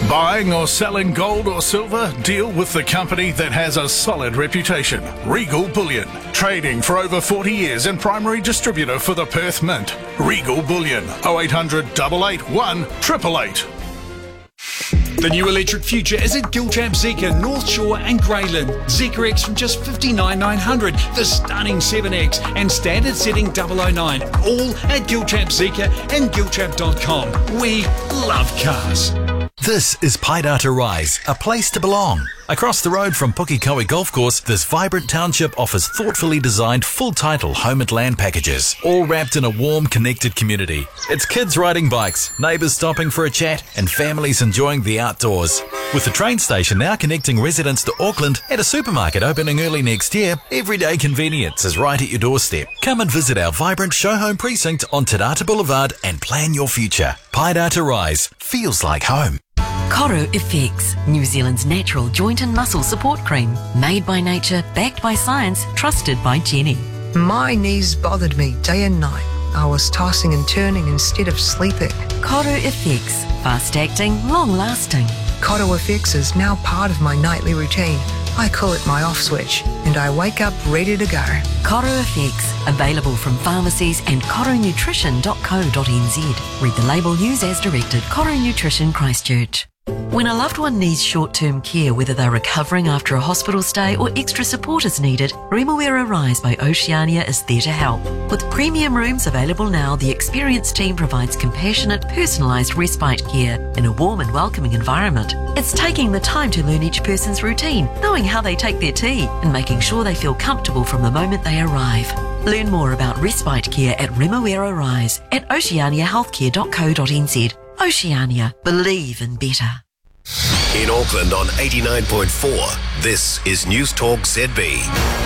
Buying or selling gold or silver? Deal with the company that has a solid reputation. Regal Bullion. Trading for over 40 years and primary distributor for the Perth Mint. Regal Bullion. 0800 881 888. The new electric future is at Giltrap Zeekr, North Shore and Greyland. Zeekr X from just $59,900, the stunning 7X and standard setting 009. All at Giltrap Zeekr and giltrap.com. We love cars. This is Paidata Rise, a place to belong. Across the road from Pukekohe Golf Course, this vibrant township offers thoughtfully designed full-title home and land packages, all wrapped in a warm, connected community. It's kids riding bikes, neighbours stopping for a chat, and families enjoying the outdoors. With the train station now connecting residents to Auckland and a supermarket opening early next year, everyday convenience is right at your doorstep. Come and visit our vibrant show home precinct on Te Rata Boulevard and plan your future. Paidata Rise feels like home. Coro FX, New Zealand's natural joint and muscle support cream. Made by nature, backed by science, trusted by Jenny. My knees bothered me day and night. I was tossing and turning instead of sleeping. Coro FX, fast-acting, long-lasting. Coro FX is now part of my nightly routine. I call it my off switch, and I wake up ready to go. Coro FX, available from pharmacies and coronutrition.co.nz. Read the label, use as directed. Coro Nutrition, Christchurch. When a loved one needs short-term care, whether they're recovering after a hospital stay or extra support is needed, Remuera Rise by Oceania is there to help. With premium rooms available now, the experienced team provides compassionate, personalised respite care in a warm and welcoming environment. It's taking the time to learn each person's routine, knowing how they take their tea, and making sure they feel comfortable from the moment they arrive. Learn more about respite care at Remuera Rise at oceaniahealthcare.co.nz. Oceania. Believe in better. In Auckland on 89.4, this is News Talk ZB.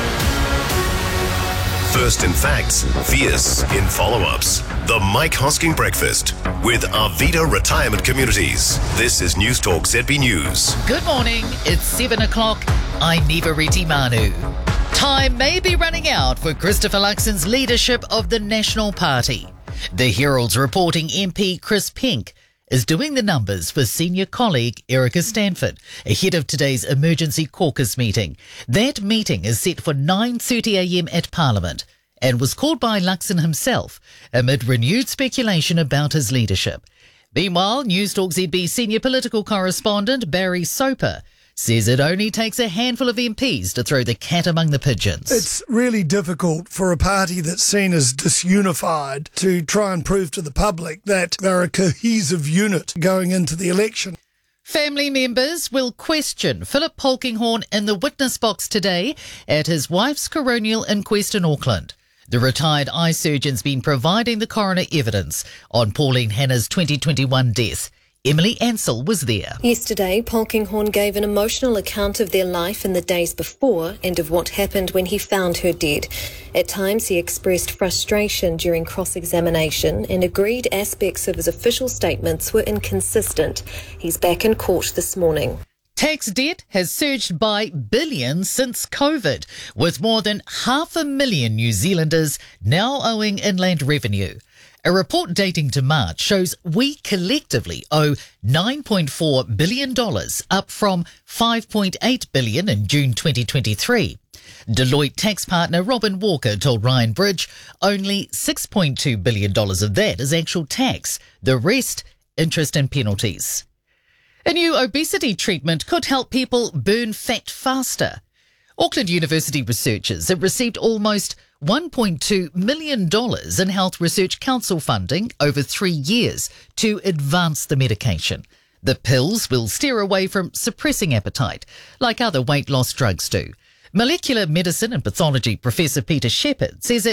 First in facts, fierce in follow-ups. The Mike Hosking Breakfast with Arvida Retirement Communities. This is News Talk ZB News. Good morning. It's 7 o'clock. I'm Neva Reti Manu. Time may be running out for Christopher Luxon's leadership of the National Party. The Herald's reporting MP Chris Pink is doing the numbers for senior colleague Erica Stanford ahead of today's emergency caucus meeting. That meeting is set for 9:30am at Parliament and was called by Luxon himself amid renewed speculation about his leadership. Meanwhile, News Talk ZB senior political correspondent Barry Soper says it only takes a handful of MPs to throw the cat among the pigeons. It's really difficult for a party that's seen as disunified to try and prove to the public that they're a cohesive unit going into the election. Family members will question Philip Polkinghorne in the witness box today at his wife's coronial inquest in Auckland. The retired eye surgeon's been providing the coroner evidence on Pauline Hanna's 2021 death. Emily Ansell was there. Yesterday, Polkinghorne gave an emotional account of their life in the days before and of what happened when he found her dead. At times, he expressed frustration during cross-examination and agreed aspects of his official statements were inconsistent. He's back in court this morning. Tax debt has surged by billions since COVID, with more than 500,000 New Zealanders now owing inland revenue. A report dating to March shows we collectively owe $9.4 billion, up from $5.8 billion in June 2023. Deloitte tax partner Robin Walker told Ryan Bridge only $6.2 billion of that is actual tax, the rest interest and penalties. A new obesity treatment could help people burn fat faster. Auckland University researchers have received almost $1.2 million in Health Research Council funding over 3 years to advance the medication. The pills will steer away from suppressing appetite, like other weight loss drugs do. Molecular medicine and pathology Professor Peter Shepherd says